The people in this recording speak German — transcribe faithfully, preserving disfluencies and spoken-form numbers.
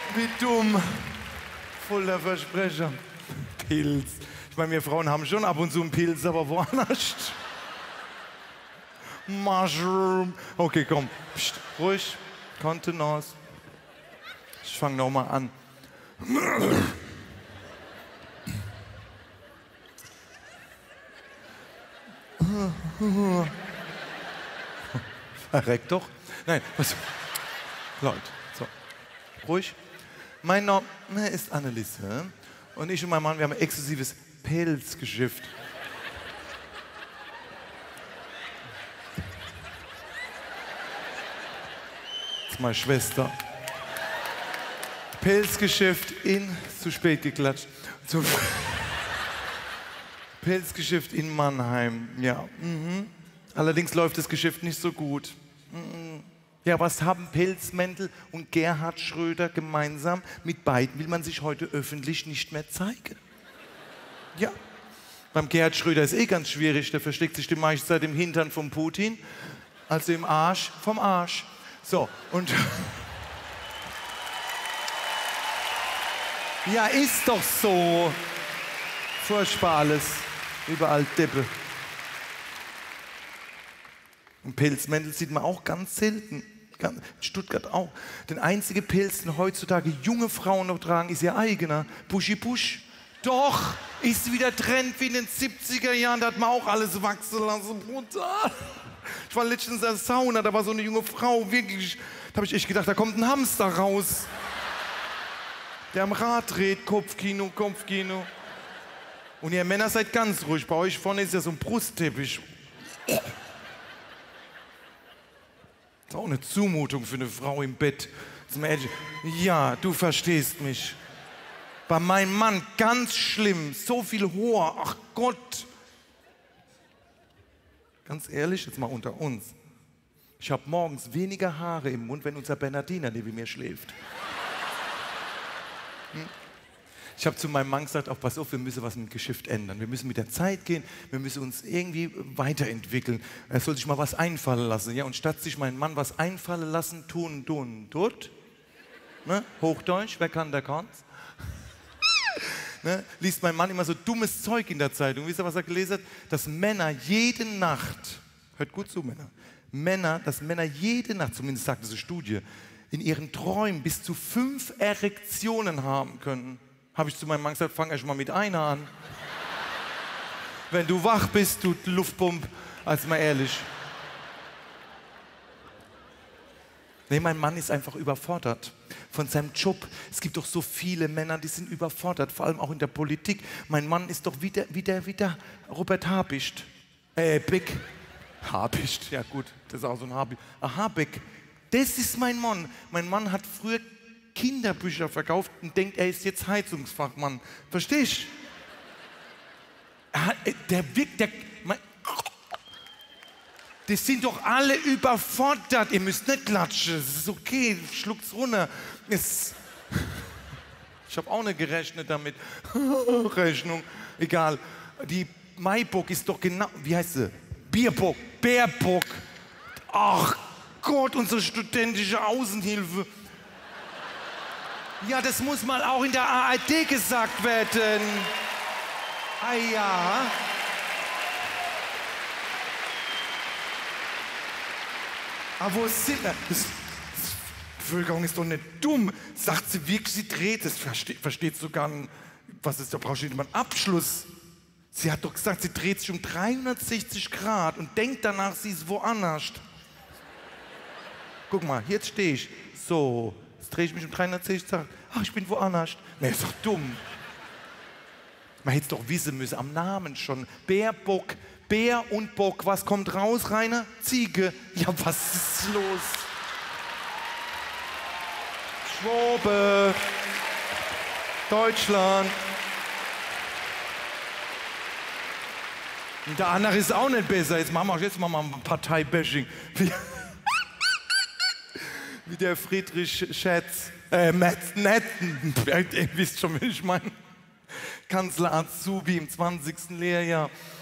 Wie dumm. Voller Versprecher. Pilz. Ich meine, wir Frauen haben schon ab und zu einen Pilz, aber woanders. Mushroom. Okay, komm. Psst, ruhig. Kontenance. Ich fange nochmal an. Verreckt doch. Nein, was? Leute, so. Ruhig. Mein Name ist Anneliese und ich und mein Mann, wir haben ein exklusives Pelzgeschäft. Das ist meine Schwester. Pelzgeschäft in, zu spät geklatscht. Zu Pelzgeschäft in Mannheim, ja. Mhm. Allerdings läuft das Geschäft nicht so gut. Mhm. Ja, was haben Pelzmäntel und Gerhard Schröder gemeinsam? Mit beiden will man sich heute öffentlich nicht mehr zeigen. Ja. Beim Gerhard Schröder ist eh ganz schwierig, der versteckt sich die meiste Zeit im Hintern vom Putin, also im Arsch vom Arsch. So, und... Ja, ist doch so. Furchtbar alles. Überall Deppe. Und Pelzmäntel sieht man auch ganz selten. In Stuttgart auch. Den einzigen Pelz, den heutzutage junge Frauen noch tragen, ist ihr eigener. Buschi Busch. Doch, ist wieder Trend wie in den siebziger Jahren. Da hat man auch alles wachsen lassen. Brutal. Ich war letztens in der Sauna, da war so eine junge Frau. Wirklich, da habe ich echt gedacht, da kommt ein Hamster raus. Der am Rad dreht, Kopfkino, Kopfkino. Und ihr Männer seid ganz ruhig. Bei euch vorne ist ja so ein Brustteppich. Das ist auch eine Zumutung für eine Frau im Bett. Ja, du verstehst mich. Bei meinem Mann ganz schlimm. So viel Haar. Ach Gott. Ganz ehrlich, jetzt mal unter uns. Ich habe morgens weniger Haare im Mund, wenn unser Bernardiner neben mir schläft. Ich habe zu meinem Mann gesagt, auch pass auf, wir müssen was mit dem Geschäft ändern. Wir müssen mit der Zeit gehen, wir müssen uns irgendwie weiterentwickeln. Er soll sich mal was einfallen lassen. Ja? Und statt sich mein Mann was einfallen lassen, tun, tun, tut. Ne? Hochdeutsch, wer kann, der kann's. Ne? Liest mein Mann immer so dummes Zeug in der Zeitung. Wisst ihr, was er gelesen hat? Dass Männer jede Nacht, hört gut zu, Männer, Männer, dass Männer jede Nacht, zumindest sagt diese Studie, in ihren Träumen bis zu fünf Erektionen haben können. Habe ich zu meinem Mann gesagt, fang erst mal mit einer an. Wenn du wach bist, du Luftpump, als mal ehrlich. Nee, mein Mann ist einfach überfordert von seinem Job. Es gibt doch so viele Männer, die sind überfordert, vor allem auch in der Politik. Mein Mann ist doch wieder, wieder, wieder Robert Habicht. Äh, Beck. Habicht, ja gut, das ist auch so ein Habicht. Ah, Habeck. Das ist mein Mann. Mein Mann hat früher Kinderbücher verkauft und denkt, er ist jetzt Heizungsfachmann. Verstehst du? Der wirkt, der... Mein, die sind doch alle überfordert. Ihr müsst nicht klatschen. Es ist okay, schluckt's runter. Es, ich habe auch nicht gerechnet damit. Rechnung. Egal. Die Maibock ist doch genau... Wie heißt sie? Bierbock. Bärbock. Ach Gott, unsere studentische Außenhilfe. Ja, das muss mal auch in der A R D gesagt werden. Ah ja. Aber wo sind wir? Das, das, die Bevölkerung ist doch nicht dumm. Sagt sie wirklich, sie dreht es. Versteht, versteht sogar, ein, was ist, da braucht sie einen Abschluss. Sie hat doch gesagt, sie dreht sich um dreihundertsechzig Grad und denkt danach, sie ist woanders. Guck mal, jetzt stehe ich. So, jetzt drehe ich mich um dreihundertsechzig Grad. Ach, ich bin woanders. Nee, ist doch dumm. Man hätte es doch wissen müssen, am Namen schon. Bärbock, Bär und Bock. Was kommt raus, Rainer? Ziege. Ja, was ist los? Schwobe. Deutschland. Und der andere ist auch nicht besser. Jetzt machen wir jetzt mal ein Parteibashing. Wie, wie der Friedrich Schätz. Äh, Metz, Netten. Ihr wisst schon, wie ich meine. Kanzler Azubi im zwanzigsten Lehrjahr.